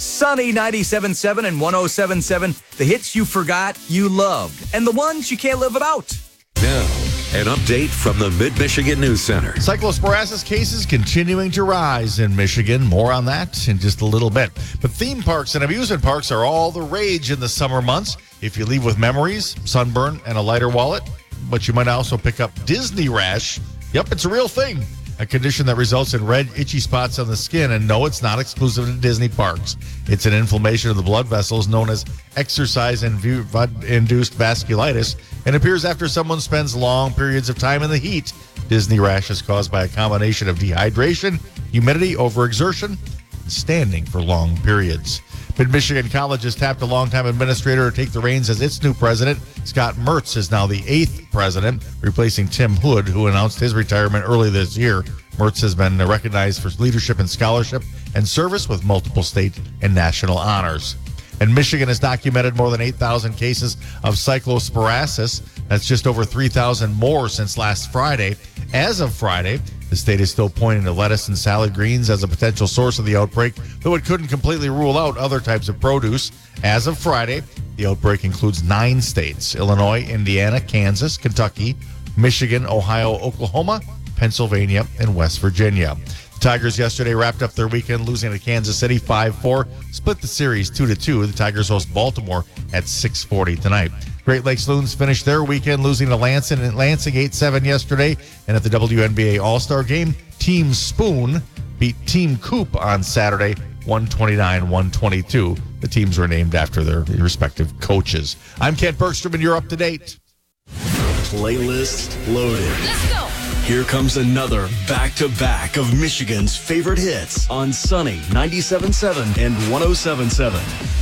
Sunny 97.7 and 107.7, the hits you forgot you loved, and the ones you can't live without. Now, an update from the Mid-Michigan News Center. Cyclosporasis cases continuing to rise in Michigan. More on that in just a little bit. But theme parks and amusement parks are all the rage in the summer months. If you leave with memories, sunburn, and a lighter wallet, but you might also pick up Disney rash. Yep, it's a real thing. A condition that results in red, itchy spots on the skin. And no, it's not exclusive to Disney parks. It's an inflammation of the blood vessels known as exercise-induced vasculitis and appears after someone spends long periods of time in the heat. Disney rash is caused by a combination of dehydration, humidity, overexertion, and standing for long periods. Mid-Michigan College has tapped a longtime administrator to take the reins as its new president. Scott Mertz is now the 8th president, replacing Tim Hood, who announced his retirement early this year. Mertz has been recognized for leadership and scholarship and service with multiple state and national honors. And Michigan has documented more than 8,000 cases of cyclosporasis. That's just over 3,000 more since last Friday. As of Friday, the state is still pointing to lettuce and salad greens as a potential source of the outbreak, though it couldn't completely rule out other types of produce. As of Friday, the outbreak includes 9 states: Illinois, Indiana, Kansas, Kentucky, Michigan, Ohio, Oklahoma, Pennsylvania, and West Virginia. The Tigers yesterday wrapped up their weekend losing to Kansas City 5-4, split the series 2-2. The Tigers host Baltimore at 6:40 tonight. Great Lakes Loons finished their weekend losing to Lansing 8-7 yesterday. And at the WNBA All-Star Game, Team Spoon beat Team Coop on Saturday 129-122. The teams were named after their respective coaches. I'm Kent Bergstrom, and you're up to date. Playlist loaded. Let's go. Here comes another back-to-back of Michigan's favorite hits on Sunny 97.7 and 107.7.